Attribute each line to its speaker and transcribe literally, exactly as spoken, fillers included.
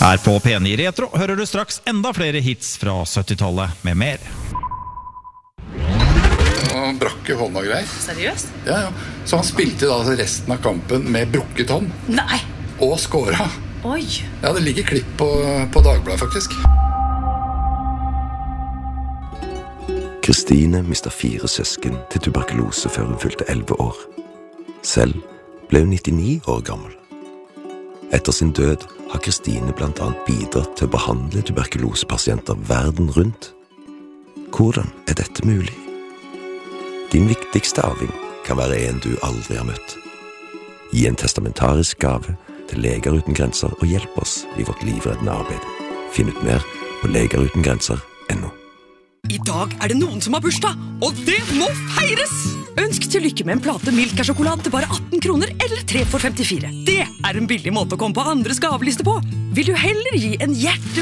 Speaker 1: Her på P ni Retro hører du straks enda flere hits fra syttitallet med mer.
Speaker 2: Han brakk jo hånda greier.
Speaker 3: Seriøst?
Speaker 2: Ja, ja. Så han spilte da resten av kampen med brukket hånd.
Speaker 3: Nei!
Speaker 2: Og skåra.
Speaker 3: Oi!
Speaker 2: Ja, det ligger klipp på, på Dagbladet faktisk.
Speaker 4: Kristine mistet fire søsken til tuberkulose før hun fylte elleve år. Selv ble hun nittini år gammel. Etter sin død har Kristine blant annet bidratt til å behandle tuberkulosepasienter verden rundt. Hvordan er dette mulig? Din viktigste arving kan være en du aldri har møtt. Gi en testamentarisk gave til Leger uten grenser og hjelp oss i vårt livreddende arbeid. Finn ut mer på legerutengrenser punktum no.
Speaker 5: I dag er det noen som har bursdag, og det må feires! Ønsk til lykke med en plate Milka-sjokolade til bare atten kroner eller tre for femtifire. Det er en billig måte å komme på andres gaveliste på. Vil du heller gi en hjerte